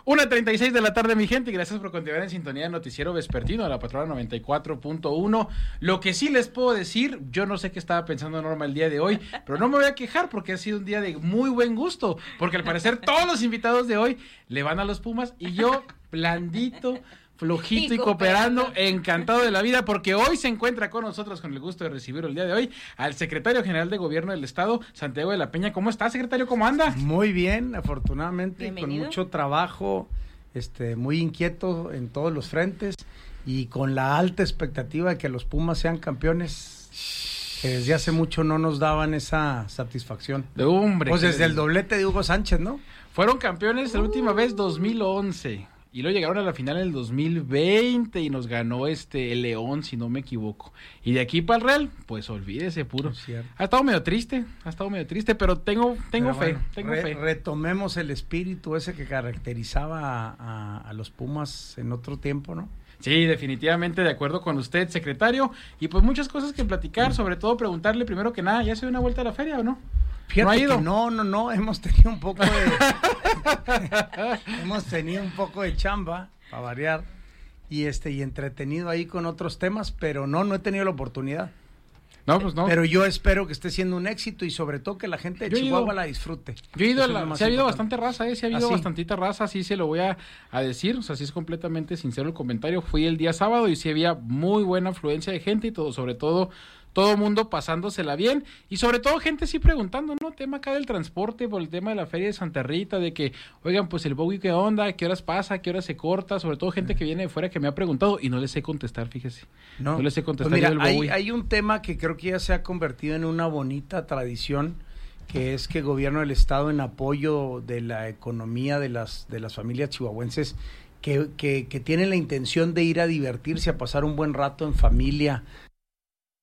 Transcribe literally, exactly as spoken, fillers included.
una treinta y seis de la tarde, mi gente, y gracias por continuar en sintonía de Noticiero Vespertino, la Patrona noventa y cuatro punto uno. Lo que sí les puedo decir, yo no sé qué estaba pensando Norma el día de hoy, pero no me voy a quejar porque ha sido un día de muy buen gusto, porque al parecer todos los invitados de hoy le van a los Pumas y yo, blandito, flojito y, y cooperando, cooperando, encantado de la vida, porque hoy se encuentra con nosotros, con el gusto de recibir el día de hoy, al secretario general de Gobierno del Estado, Santiago de la Peña. ¿Cómo está, secretario? ¿Cómo anda? Muy bien, afortunadamente, Bienvenido. Con mucho trabajo, este, muy inquieto en todos los frentes y con la alta expectativa de que los Pumas sean campeones, que desde hace mucho no nos daban esa satisfacción. De hombre. Pues desde el doblete de Hugo Sánchez, ¿no? Fueron campeones la última vez dos mil once. Y luego llegaron a la final en el dos mil veinte y nos ganó este el León, si no me equivoco. Y de aquí para el Real, pues olvídese, puro. Ha estado medio triste, ha estado medio triste, pero tengo tengo pero fe, bueno, tengo re, fe. Retomemos el espíritu ese que caracterizaba a, a, a los Pumas en otro tiempo, ¿no? Sí, definitivamente de acuerdo con usted, secretario. Y pues muchas cosas que platicar, sobre todo preguntarle primero que nada, ¿ya se dio una vuelta a la feria o no? Fíjate ¿No ha ido? Que no, no, no, hemos tenido un poco de... hemos tenido un poco de chamba, para variar, y este y entretenido ahí con otros temas, pero no, no he tenido la oportunidad. No, pues no. Pero yo espero que esté siendo un éxito y sobre todo que la gente de yo Chihuahua ido, la disfrute. Yo he ido, a la, se ha habido bastante raza, eh, se ha habido ¿Ah, sí? bastantita raza, sí se lo voy a, a decir, o sea, sí es completamente sincero el comentario. Fui el día sábado y sí había muy buena afluencia de gente y todo, sobre todo... todo mundo pasándosela bien, y sobre todo gente sí preguntando, ¿no? Tema acá del transporte, por el tema de la feria de Santa Rita, de que, oigan, pues el Bowie, ¿qué onda? ¿Qué horas pasa? ¿Qué horas se corta? Sobre todo gente que viene de fuera que me ha preguntado, y no les sé contestar, fíjese. No, no les sé contestar. Pues mira, yo del Bowie. Hay, hay un tema que creo que ya se ha convertido en una bonita tradición, que es que el gobierno del estado, en apoyo de la economía de las, de las familias chihuahuenses, Que, que, que tienen la intención de ir a divertirse, a pasar un buen rato en familia,